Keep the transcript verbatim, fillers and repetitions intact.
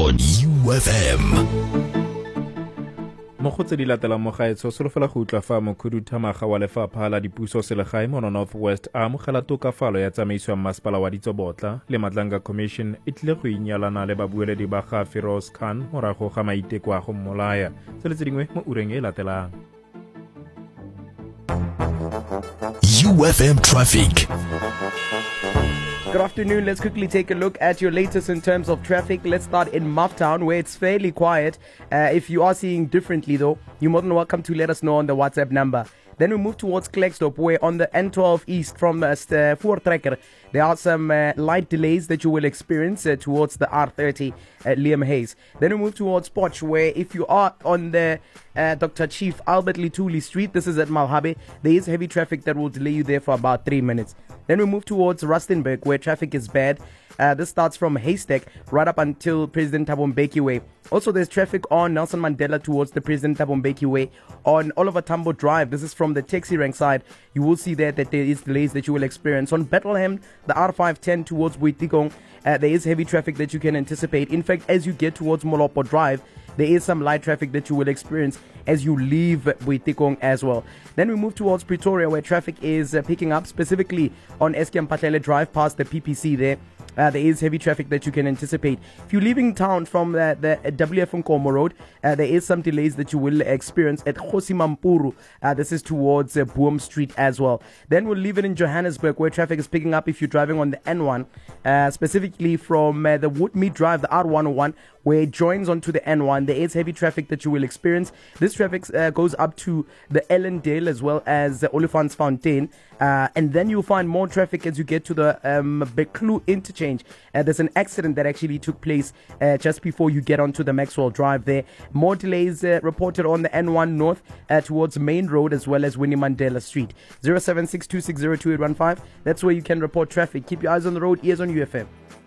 on U F M. Mo go tse di latelang mo gaetso solofela go utlwa fa mokhuduthamaga wa lefapha la dipuso selegae mo North West a amogela tokafalo ya tsamaiso ya mmasepala wa Ditsobotla le Matlanga Commission e tlile go inyalana le babueledi ba ga Feroz Khan morago ga maiteko a go mmolaya tse le tse dingwe mo ureng e latelang. U F M traffic. Good afternoon. Let's quickly take a look at your latest in terms of traffic. Let's start in Mufftown, where it's fairly quiet. Uh, if you are seeing differently, though, you're more than welcome to let us know on the WhatsApp number. Then we move towards Klerksdorp, where on the N twelve East from uh, Voortrekker, there are some uh, light delays that you will experience uh, towards the R thirty at Liam Hayes. Then we move towards Potch, where if you are on the uh, Doctor Chief Albert Lituli Street, this is at Malhabe, there is heavy traffic that will delay you there for about three minutes. Then we move towards Rustenburg, where traffic is bad. Uh, this starts from Haystack right up until President Thabo Mbeki Way. Also, there's traffic on Nelson Mandela towards the President Thabo Mbeki Way. On Oliver Tambo Drive, this is from the taxi rank side. You will see there that there is delays that you will experience. On Bethlehem, the R five ten towards Boitikong, uh, there is heavy traffic that you can anticipate. In fact, as you get towards Molopo Drive, there is some light traffic that you will experience as you leave Boitikong as well. Then we move towards Pretoria, where traffic is uh, picking up, specifically on Eskom Patlele Drive past the P P C there. Uh, there is heavy traffic that you can anticipate. If you're leaving town from uh, the uh, W F Nkomo Road, uh, there is some delays that you will experience at Khosimampuru. Uh, this is towards uh, Boom Street as well. Then we'll leave it in Johannesburg, where traffic is picking up if you're driving on the N one, uh, specifically from uh, the Woodmead Drive, the R one oh one, where it joins onto the N one. There is heavy traffic that you will experience. This traffic uh, goes up to the Ellendale as well as the Olifants Fountain. Uh, and then you'll find more traffic as you get to the um, Beklu interchange. Uh, there's an accident that actually took place uh, just before you get onto the Maxwell Drive there. More delays uh, reported on the N one North uh, towards Main Road as well as Winnie Mandela Street. zero seven six two six zero two eight one five. That's where you can report traffic. Keep your eyes on the road, ears on U F M.